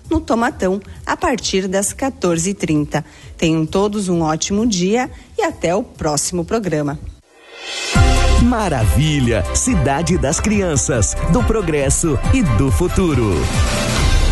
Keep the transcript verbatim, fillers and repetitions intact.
no Tomatão, a partir das quatorze e trinta. Tenham todos um ótimo dia e até o próximo programa. Maravilha, cidade das crianças, do progresso e do futuro.